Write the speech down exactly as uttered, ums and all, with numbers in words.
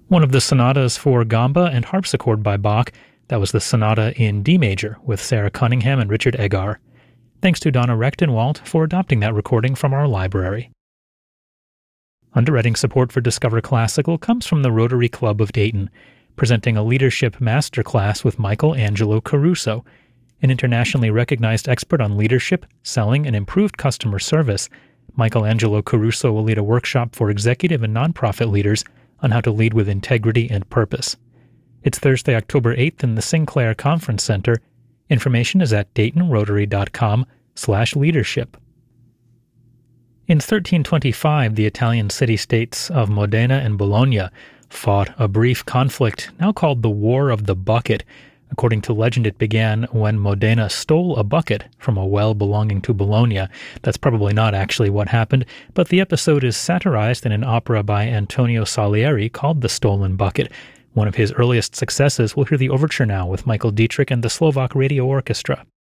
One of the sonatas for gamba and harpsichord by Bach, that was the sonata in D major with Sarah Cunningham and Richard Egar. Thanks to Donna Rechtenwald for adopting that recording from our library. Underwriting support for Discover Classical comes from the Rotary Club of Dayton, presenting a leadership masterclass with Michael Angelo Caruso, an internationally recognized expert on leadership, selling, and improved customer service. Michael Angelo Caruso will lead a workshop for executive and nonprofit leaders on how to lead with integrity and purpose. It's Thursday, October eighth in the Sinclair Conference Center. Information is at daytonrotary.com slash leadership. In thirteen twenty-five, the Italian city-states of Modena and Bologna fought a brief conflict now called the War of the Bucket. According to legend, it began when Modena stole a bucket from a well belonging to Bologna. That's probably not actually what happened, but the episode is satirized in an opera by Antonio Salieri called The Stolen Bucket. One of his earliest successes. We'll hear the overture now with Michael Dietrich and the Slovak Radio Orchestra.